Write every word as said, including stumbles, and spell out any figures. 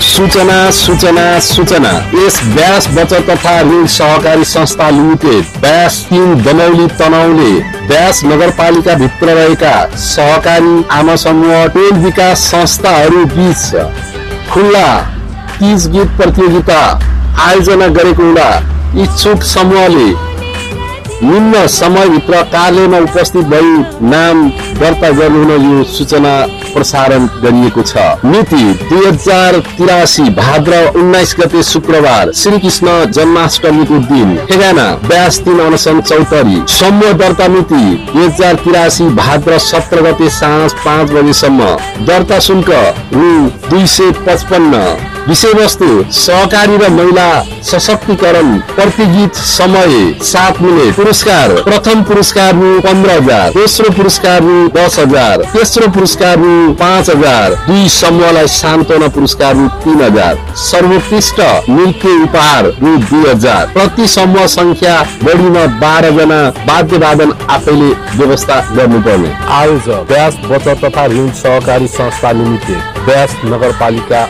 सूचना सूचना सूचना यस व्यास बचत तथा ऋण सहकारी संस्था लिमिटेड व्यास तीन दमौली तनहुँले व्यास नगरपालिका भित्र रहेका सहकारी आमा समूह टोल विकास संस्थाहरू बीच खुल्ला तीज गीत प्रतियोगिता आयोजना गरेको हुँदा इच्छुक समूहले निम्न समयभित्र कार्यालयमा उपस्थित भई नाम दर्ता गर्नुहुन यो सूचना प्रसारण गरिएको छ। मिति दुई हजार तिरासी भाद्र उन्नाइस गते शुक्रबार श्री कृष्ण जन्माष्टमीको दिन ठेगाना व्यास तीन अनसन चौतरी। समूह दर्ता मिति दुई हजार तिरासी भाद्र सत्र गते साँझ पाँच बजेसम्म। दर्ता शुल्क रु दुई सय पचपन्न। विषय वस्तु सहकारी र महिला सशक्तिकरण। प्रति गीत समय सात मिनट। पुरस्कार प्रथम पुरस्कार रु पन्ध्र हजार, दोस्रो पुरस्कार रु दस हजार, तेस्रो पुरस्कार रु पाँच हजार, दुई समूहलाई सान्त्वना पुरस्कार रु तीन हजार, सर्वोत्कृष्ट नृत्य उपहार रु दुई हजार। प्रति समूह संख्या बढीमा बाह्र जना वाद्य वादन आफैले व्यवस्था गर्नुपर्ने। आयोजक व्यास बचत तथा ऋण सहकारी संस्था लिमिटेड, व्यास नगरपालिका